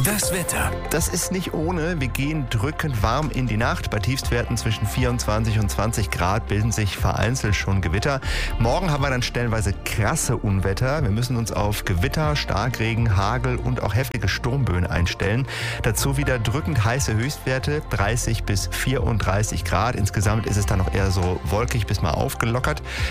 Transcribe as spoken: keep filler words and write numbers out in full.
Das Wetter. Das ist nicht ohne. Wir gehen drückend warm in die Nacht. Bei Tiefstwerten zwischen vierundzwanzig und zwanzig Grad bilden sich vereinzelt schon Gewitter. Morgen haben wir dann stellenweise krasse Unwetter. Wir müssen uns auf Gewitter, Starkregen, Hagel und auch heftige Sturmböen einstellen. Dazu wieder drückend heiße Höchstwerte, dreißig bis vierunddreißig Grad. Insgesamt ist es dann noch eher so wolkig bis mal aufgelockert.